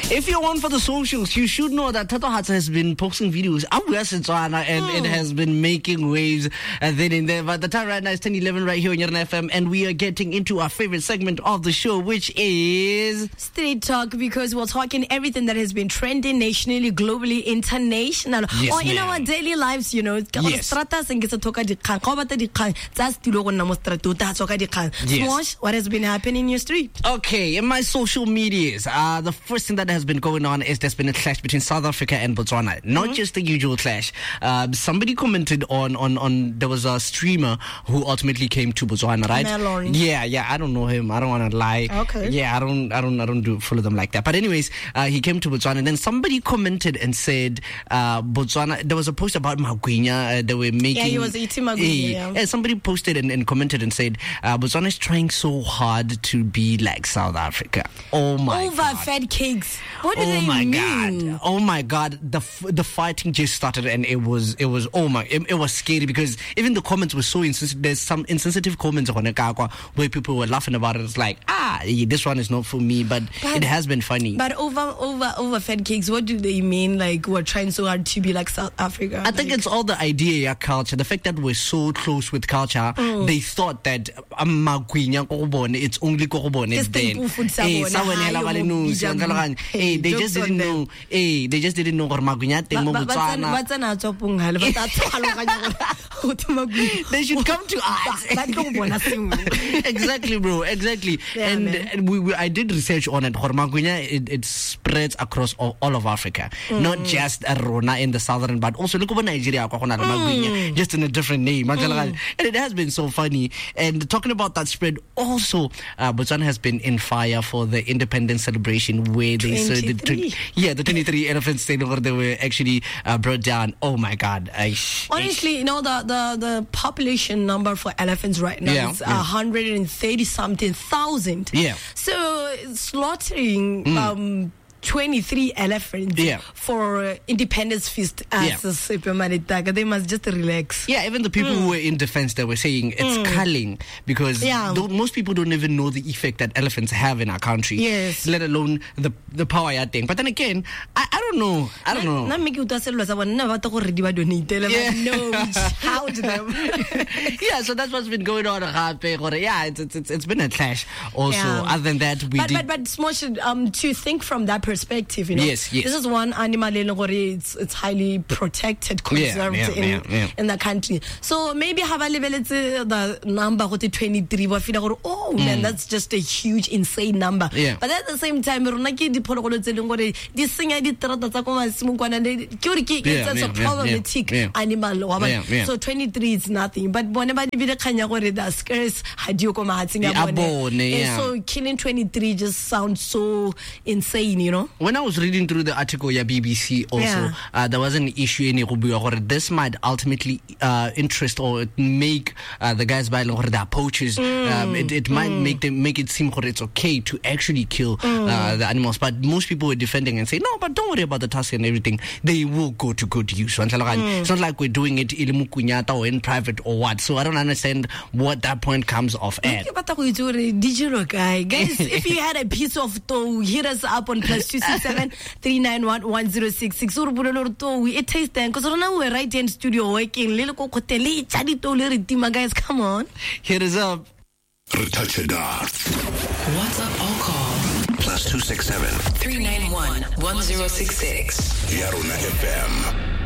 If you're on for the socials, you should know that Thatohatsa has been posting videos and it has been making waves then and there. But the time right now is 10:11 right here on Yarn FM, and we are getting into our favorite segment of the show, which is Street Talk, because we're talking everything that has been trending nationally, globally, international, or in our daily lives, you know. Yes. What has been happening in your street? Okay, in my social medias, the first thing that has been going on is there's been a clash between South Africa and Botswana. Not just the usual clash. Somebody commented on there was a streamer who ultimately came to Botswana, right? Melon. Yeah, I don't know him. I don't want to lie. Okay. Yeah, I don't do follow them like that. But anyways, he came to Botswana, and then somebody commented and said, Botswana, there was a post about Magwinya, they were making... Yeah, he was eating Magwinya. Yeah, somebody posted and commented and said, Botswana is trying so hard to be like South Africa. Oh my God. Overfed cakes. What do they mean? God. Oh my God. The fighting just started, and it was scary, because even the comments were so insensitive. There's some insensitive comments on Ekakwa where people were laughing about it. It's like, this one is not for me, but it has been funny. But overfed cakes, what do they mean? Like, we're trying so hard to be like South Africa? I think it's all the idea, culture. The fact that we're so close with culture, they thought that Magwinya Kokobone, it's only Kokobone. They just didn't know. They just didn't know Magwinya. They should come to us. Exactly, bro. Exactly. Yeah, and I did research on it. Magwinya, it spreads across all of Africa, not just Rona in the southern, but also look over Nigeria, Magwinya, just in a different name. And it has been so funny. And talking about that spread, also Botswana has been in fire for the independence celebration, where they said the 23 elephants they were actually brought down. Oh my God! Honestly, you know, the population number for elephants right now is 130 something thousand. Yeah. So slaughtering 23 elephants for Independence Feast as they must just relax. Yeah, even the people who were in defense, they were saying it's culling, because most people don't even know the effect that elephants have in our country. Yes. Let alone the power thing. But then again, I don't know. No, shout them. Yeah, so that's what's been going on. Yeah, it's been a clash also. Other than that, but Smosh, to think from that perspective, you know, yes. This is one animal it's highly protected, conserved in the country. So maybe have a level the number 23. Man, that's just a huge, insane number. But at the same time, it's a problematic animal. So 23 is nothing. But whenever the scarce so killing 23 just sounds so insane, you know. When I was reading through the article, BBC also, there was an issue in Irubu. This might ultimately interest or make the guys by the poachers. It might make it seem it's okay to actually kill the animals. But most people were defending and saying, no, but don't worry about the tusk and everything. They will go to good use. It's not like we're doing it or in private or what. So I don't understand what that point comes off at. Guys, if you had a piece of dough, hit us up on +267 391 1066. It tastes then, because we're right here in studio working. Guys, come on. Hit us up. What's up, all call +267 391 1066. Yarn FM.